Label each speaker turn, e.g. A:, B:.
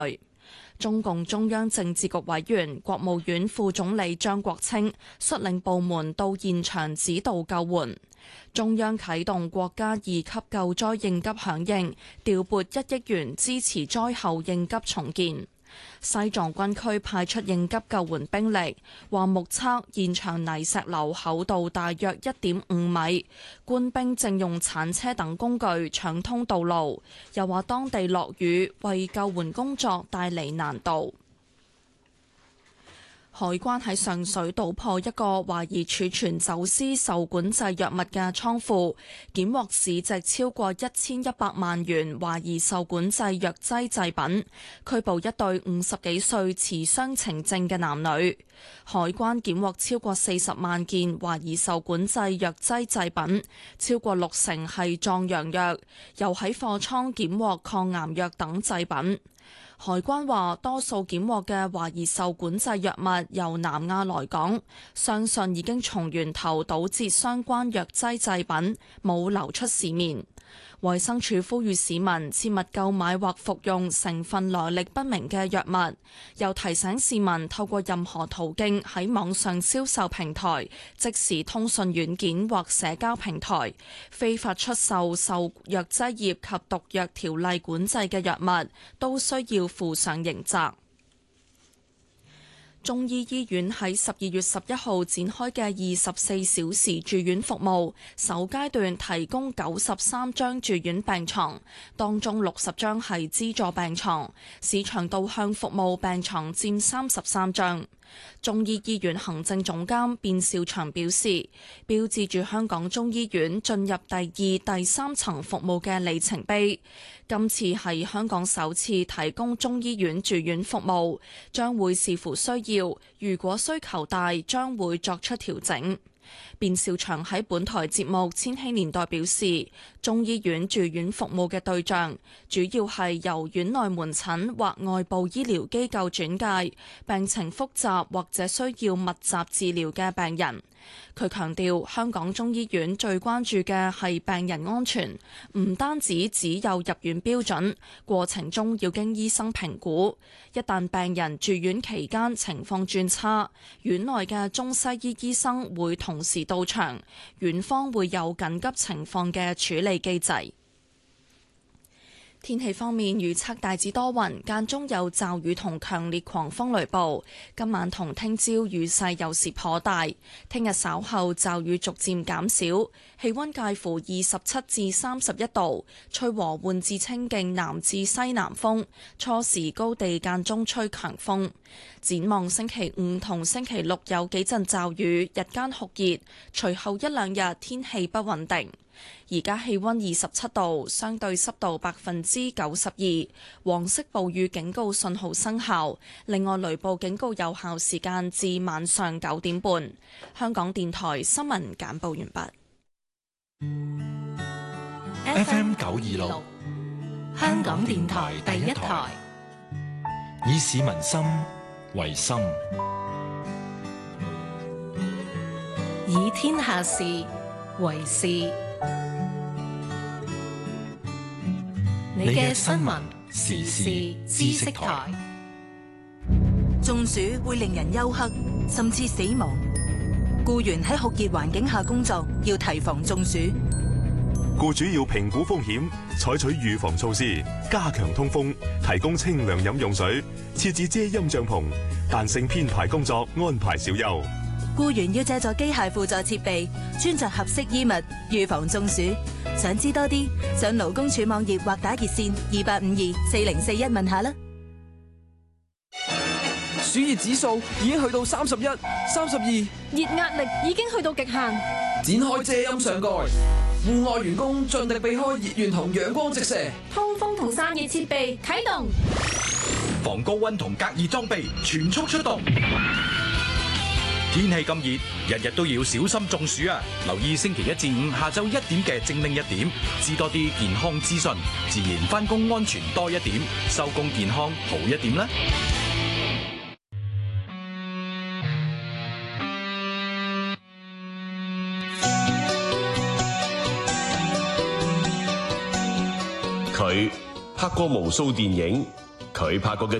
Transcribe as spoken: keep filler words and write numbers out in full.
A: 中共中央政治局委員、國務院副總理張國清率領部門到現場指導救援。中央啟動國家二級救災應急響應，調撥一億元支持災後應急重建。西藏軍區派出應急救援兵力，話目測現場泥石流厚度大約一點五米，官兵正用鏟車等工具搶通道路。又話當地落雨，為救援工作帶嚟難度。海關喺上水搗破一個懷疑儲存走私受管制藥物嘅倉庫，檢獲市值超過一千一百萬元懷疑受管制藥劑製品，拘捕一對五十幾歲持雙程證嘅男女。海關檢獲超過四十萬件懷疑受管制藥劑製品，超過六成係壯陽藥，又喺貨倉檢獲抗癌藥等製品。海關話，多數檢獲嘅懷疑受管制藥物由南亞來港，相信已經從源頭堵截相關藥劑製品，冇流出市面。衛生署呼籲市民切勿購買或服用成分來歷不明嘅藥物，又提醒市民透過任何途徑喺網上銷售平台、即時通訊軟件或社交平台非法出售受藥劑業及毒藥條例管制嘅藥物，都需要負上刑責。中醫醫院喺十二月十一號展開嘅二十四小時住院服務，首階段提供九十三張住院病床，當中六十張係資助病床，市場導向服務病床佔三十三張。中醫醫院行政總監卞兆祥表示，標誌住香港中醫院進入第二、第三層服務嘅里程碑。今次係香港首次提供中醫院住院服務，將會視乎需要，如果需求大，將會作出調整。卞兆祥喺本台節目《千禧年代》表示，中醫院住院服務嘅對象主要係由院內門診或外部醫療機構轉介病情複雜或者需要密集治療嘅病人。佢強調，香港中醫院最關注嘅係病人安全，唔單止只有入院標準，過程中要經醫生評估。一旦病人住院期間情況轉差，院內嘅中西醫醫生會同時到場，院方會有緊急情況嘅處理機制。天氣方面，預測大致多雲，間中有驟雨同強烈狂風雷暴。今晚同聽朝雨勢有時頗大，聽日稍後驟雨逐漸減少，氣溫介乎二十七至三十一度，吹和緩至清勁南至西南風，初時高地間中吹強風。展望星期五同星期六有幾陣驟雨，日間酷熱，隨後一兩日天氣不穩定。而家氣溫二十七度，相對濕度百分之九十二，黃色暴雨警告信號生效。另外，雷暴警告有效時間至晚上九點半。香港電台新聞簡報完畢。
B: F M 九二六，香港電台第一台，以市民心為心，
C: 以天下事為事。你嘅新聞時事知識台。
D: 中暑會令人休克，甚至死亡。僱員喺酷熱環境下工作，要提防中暑。
E: 僱主要評估風險，採取預防措施，加強通風，提供清涼飲用水，設置遮陰帳篷，彈性編排工作，安排小休。
D: 僱員要借助機械輔助設備，穿着合適衣物，預防中暑。想知多啲，上勞工處網頁或打熱線二八五二四零四一問下啦。
F: 暑熱指數已經去到三十一、三十二，
G: 熱壓力已經去到極限。
F: 展開遮陰上蓋，戶外員工盡力避開熱源同陽光直射。
G: 通風同散熱設備啟動，
H: 防高溫同隔熱裝備全速出動。天氣咁熱，日日都要小心中暑啊！留意星期一至五下晝一點嘅精靈一點，知多啲健康資訊，自然返工安全多一點，收工健康好一點啦！
I: 佢拍過無數電影，佢佢拍過嘅